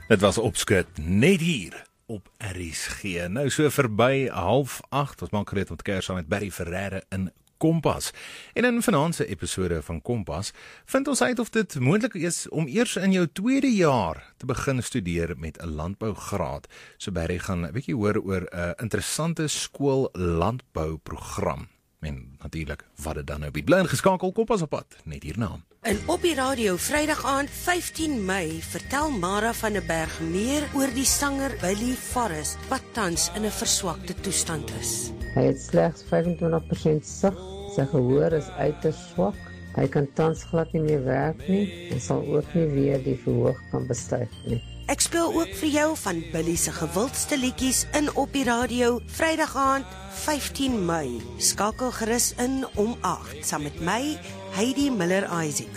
Dit was Opskud net hier op RSG. Nou so verby 7:30, ons maak gereed om te kuier saam met Barry Ferreira in Kompas. En in vanaand se episode van Kompas vind ons uit of dit moontlik is om eers in jou tweede jaar te begin studeer met 'n landbougraad. So Barry gaan 'n bietjie hoor oor 'n interessante skool landbouprogram. En natuurlik, wat dit dan nou bied. Bly ingeskakel, Kompas op pad, net hierna. En op die radio Vrydag aand 15 Mei vertel Mara van der Berg meer oor die sanger Billy Forrest wat tans in 'n verswakte toestand is. Hy het slegs 25% sig, sy gehoor is uiters swak, hy kan tans glad nie meer werk nie en sal ook nie weer die verhoog kan bestyg nie. Ek speel ook vir jou van Billy se gewildste liedjies in op die radio Vrydag aand 15 Mei. Skakel gerus in om 8 saam met my, Heidi Miller Isaacs.